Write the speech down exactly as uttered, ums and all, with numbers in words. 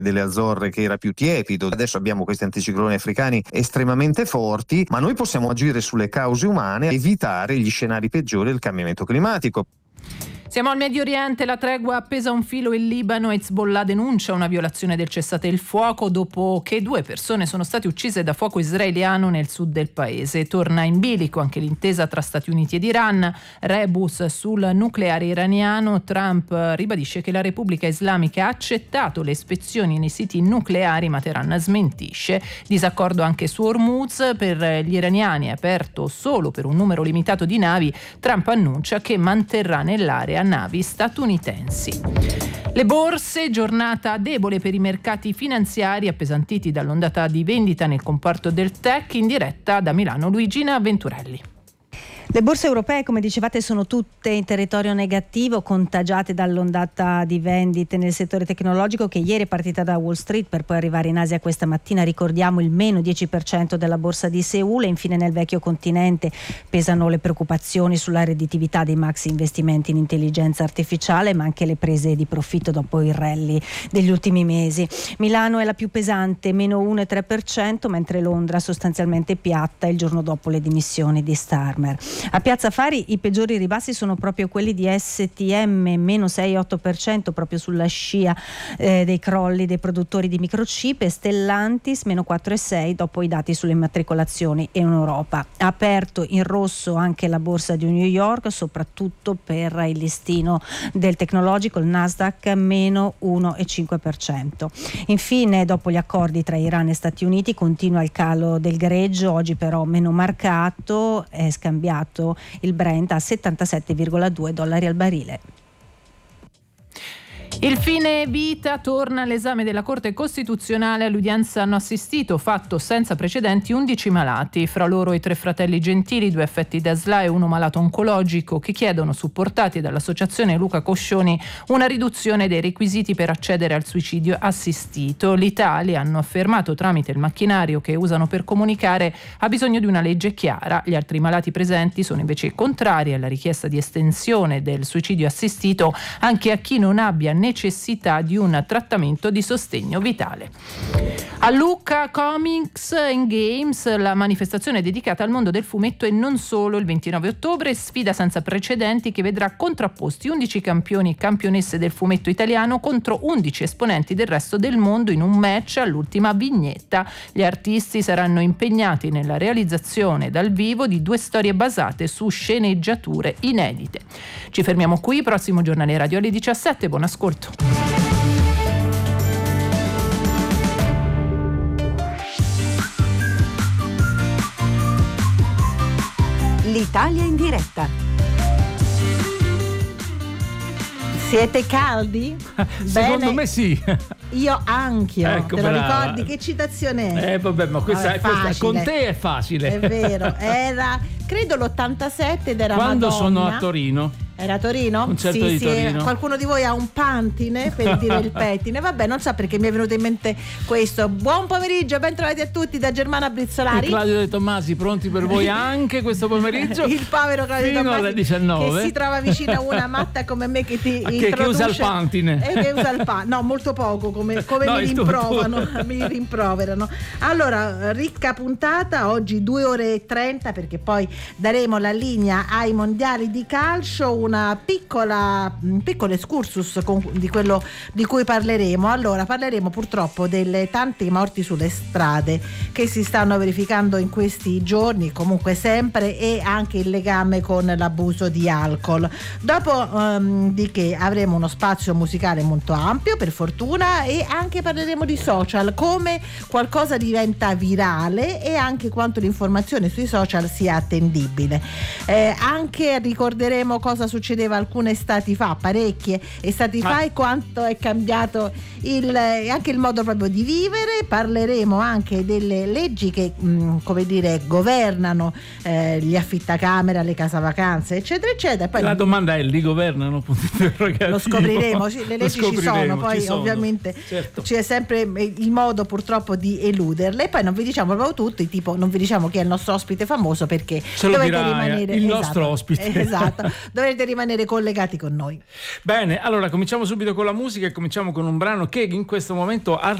delle Azzorre che era più tiepido. Adesso abbiamo questi anticicloni africani estremamente forti, ma noi possiamo agire sulle cause umane e evitare gli scenari peggiori del cambiamento climatico. Siamo al Medio Oriente, la tregua appesa a un filo in Libano. Hezbollah denuncia una violazione del cessate il fuoco dopo che due persone sono state uccise da fuoco israeliano nel sud del paese. Torna in bilico anche l'intesa tra Stati Uniti ed Iran. Rebus sul nucleare iraniano. Trump ribadisce che la Repubblica Islamica ha accettato le ispezioni nei siti nucleari, ma Teheran smentisce. Disaccordo anche su Hormuz, per gli iraniani è aperto solo per un numero limitato di navi. Trump annuncia che manterrà nell'area navi statunitensi. Le borse, giornata debole per i mercati finanziari appesantiti dall'ondata di vendita nel comparto del tech. In diretta da Milano Luigina Venturelli. Le borse europee, come dicevate, sono tutte in territorio negativo, contagiate dall'ondata di vendite nel settore tecnologico che ieri è partita da Wall Street per poi arrivare in Asia questa mattina. Ricordiamo il meno dieci per cento della borsa di Seul. E infine nel vecchio continente pesano le preoccupazioni sulla redditività dei maxi investimenti in intelligenza artificiale, ma anche le prese di profitto dopo il rally degli ultimi mesi. Milano è la più pesante, meno uno virgola tre per cento, mentre Londra sostanzialmente piatta il giorno dopo le dimissioni di Starmer. A Piazza Affari i peggiori ribassi sono proprio quelli di S T M, meno sei virgola otto per cento, proprio sulla scia eh, dei crolli dei produttori di microchip, e Stellantis meno quattro virgola sei dopo i dati sulle immatricolazioni in Europa. Ha aperto in rosso anche la borsa di New York, soprattutto per il listino del tecnologico, il Nasdaq meno uno virgola cinque per cento. Infine, dopo gli accordi tra Iran e Stati Uniti, continua il calo del greggio, oggi però meno marcato, è scambiato il Brent a settantasette virgola due dollari al barile. Il fine vita torna all'esame della Corte Costituzionale. All'udienza hanno assistito, fatto senza precedenti, undici malati, fra loro i tre fratelli Gentili, due affetti da S L A e uno malato oncologico, che chiedono, supportati dall'associazione Luca Coscioni, una riduzione dei requisiti per accedere al suicidio assistito. L'Italia, hanno affermato tramite il macchinario che usano per comunicare, ha bisogno di una legge chiara. Gli altri malati presenti sono invece contrari alla richiesta di estensione del suicidio assistito anche a chi non abbia necessità di un trattamento di sostegno vitale. A Lucca Comics and Games, la manifestazione dedicata al mondo del fumetto e non solo, il ventinove ottobre, sfida senza precedenti che vedrà contrapposti undici campioni e campionesse del fumetto italiano contro undici esponenti del resto del mondo in un match all'ultima vignetta. Gli artisti saranno impegnati nella realizzazione dal vivo di due storie basate su sceneggiature inedite. Ci fermiamo qui, prossimo giornale radio alle diciassette, buon ascolto. L'Italia in diretta. Siete caldi? Secondo Bene. me sì. Io anch'io. Ecco, te lo brava. ricordi? Che citazione è? Eh vabbè, ma questa, No, è questa facile. con te è facile. È vero, era credo l'ottantasette ed era Quando Madonna. sono a Torino. Era a Torino? Concerto sì, di sì, Torino. Qualcuno di voi ha un pantine per dire il pettine. Vabbè, non so perché mi è venuto in mente questo. Buon pomeriggio, ben trovati a tutti da Germana Brizzolari. E Claudio De Tommasi, pronti per voi anche questo pomeriggio? Il povero Claudio De fino Tommasi alle diciannove. che si trova vicino a una matta come me che ti che, introduce che usa il pantine. e che usa il pantine. No, molto poco, come, come No, mi il tuo- rimproverano, mi rimproverano. Allora, ricca puntata, oggi due ore e trenta, perché poi daremo la linea ai mondiali di calcio, una piccola un piccolo excursus con, di quello di cui parleremo. Allora, parleremo purtroppo delle tante morti sulle strade che si stanno verificando in questi giorni, comunque sempre, e anche il legame con l'abuso di alcol. Dopo um, di che avremo uno spazio musicale molto ampio, per fortuna, e anche parleremo di social, come qualcosa diventa virale e anche quanto l'informazione sui social sia attendibile. Eh, anche ricorderemo cosa succedeva alcune estati fa, parecchie estati fa, Ah. e quanto è cambiato il, anche il modo proprio di vivere. Parleremo anche delle leggi che mh, come dire governano eh, gli affittacamera, le casa vacanze, eccetera eccetera. Poi La domanda è: li governano? Punto interrogativo. lo scopriremo, sì, le Lo leggi ci sono, scopriremo, poi ci sono. ovviamente Certo. c'è sempre il modo purtroppo di eluderle. E poi non vi diciamo proprio tutto, tipo non vi diciamo chi è il nostro ospite famoso, perché Ce lo dovete dirà rimanere il esatto, nostro ospite. esatto, dovete potete rimanere collegati con noi. Bene, allora cominciamo subito con la musica e cominciamo con un brano che in questo momento ha